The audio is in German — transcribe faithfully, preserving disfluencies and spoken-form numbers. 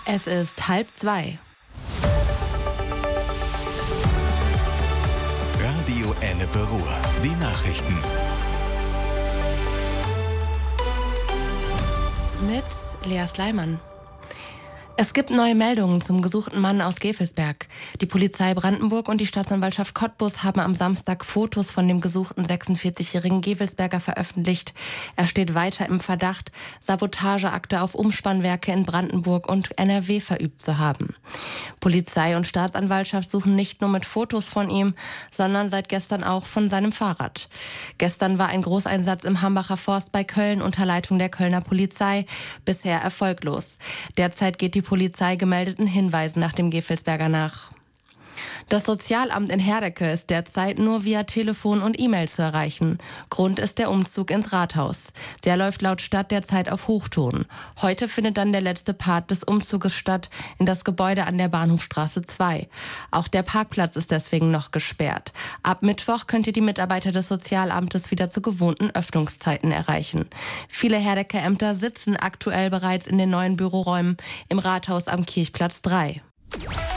Es ist halb zwei. Radio Ennepe Ruhr. Die Nachrichten. Mit Lea Sleiman. Es gibt neue Meldungen zum gesuchten Mann aus Gevelsberg. Die Polizei Brandenburg und die Staatsanwaltschaft Cottbus haben am Samstag Fotos von dem gesuchten sechsundvierzigjährigen Gevelsberger veröffentlicht. Er steht weiter im Verdacht, Sabotageakte auf Umspannwerke in Brandenburg und N R W verübt zu haben. Polizei und Staatsanwaltschaft suchen nicht nur mit Fotos von ihm, sondern seit gestern auch von seinem Fahrrad. Gestern war ein Großeinsatz im Hambacher Forst bei Köln unter Leitung der Kölner Polizei, bisher erfolglos. Derzeit geht die Polizei gemeldeten Hinweisen nach dem Gevelsberger nach. Das Sozialamt in Herdecke ist derzeit nur via Telefon und E-Mail zu erreichen. Grund ist der Umzug ins Rathaus. Der läuft laut Stadt derzeit auf Hochtouren. Heute findet dann der letzte Part des Umzuges statt in das Gebäude an der Bahnhofstraße zwei. Auch der Parkplatz ist deswegen noch gesperrt. Ab Mittwoch könnt ihr die Mitarbeiter des Sozialamtes wieder zu gewohnten Öffnungszeiten erreichen. Viele Herdecker Ämter sitzen aktuell bereits in den neuen Büroräumen im Rathaus am Kirchplatz drei.